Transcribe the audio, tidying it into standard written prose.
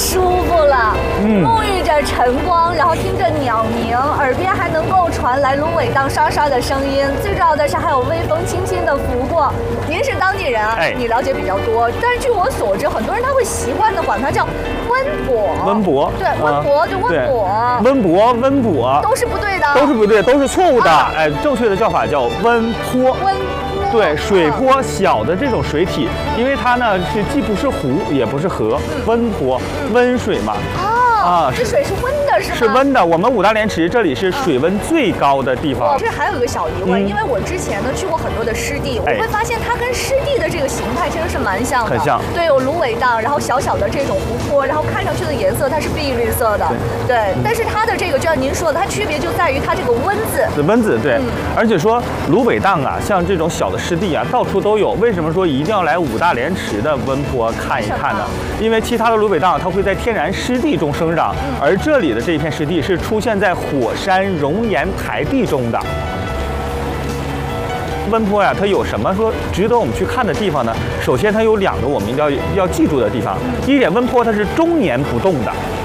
舒服了。沐浴着晨光，然后听着鸟鸣，耳边还能够传来芦苇荡刷刷的声音。最重要的是还有微风轻轻的拂过。您是当地人啊，你了解比较多。但是据我所知，很多人他会习惯的管它叫温博。 温博， 对，温博就温博。 温博，温博都是不对的， 都是不对，都是错误的。哎，正确的叫法叫温坡。 温。 对，水坡小的这种水体，因为它呢是既不是湖也不是河，温坡，温水嘛。 这水是温的，是吗？ 是温的。我们五大连池这里是水温最高的地方。 这还有一个小疑问，因为我之前呢去过很多的湿地，我会发现它跟湿地的这个形态其实是蛮像的， 很像。 对，有芦苇荡，然后小小的这种湖泊，然后看上去的颜色它是碧绿色的，对。但是它的这个就像您说的，它区别就在于它这个温字。 温字对，而且说芦苇荡啊，像这种小的湿地啊，到处都有。为什么说一定要来五大连池的温坡看一看呢？因为其他的芦苇荡它会在天然湿地中生长，而这里的这一片湿地是出现在火山熔岩台地中的。温坡呀，它有什么说值得我们去看的地方呢？首先，它有2个我们要记住的地方。第一点，温坡它是终年不动的。